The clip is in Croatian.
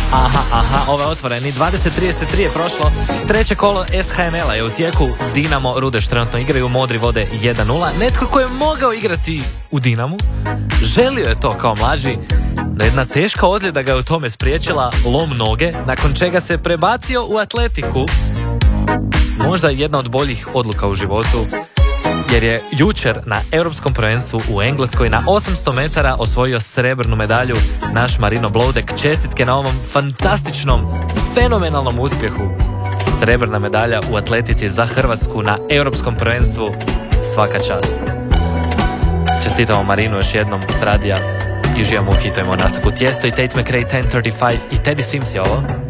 Ovo je otvoreni. 20:33 je prošlo. Treće kolo SHNL-a je u tijeku. Dinamo Rudeš trenutno igraju, Modri vode 1:0. Netko ko je mogao igrati u Dinamu, želio je to kao mlađi, no jedna teška ozljeda ga je u tome spriječila, lom noge, nakon čega se prebacio u atletiku. Možda jedna od boljih odluka u životu, jer je jučer na Europskom prvenstvu u Engleskoj na 800 metara osvojio srebrnu medalju naš Marino Bloudek. Čestitke na ovom fantastičnom, fenomenalnom uspjehu. Srebrna medalja u atletici za Hrvatsku na Europskom prvenstvu. Svaka čast. Čestitamo Marinu još jednom s radija i uživamo u hitovima u nastavku. Tiesto i Tate McRae 10:35 i Teddy Swims je ovo.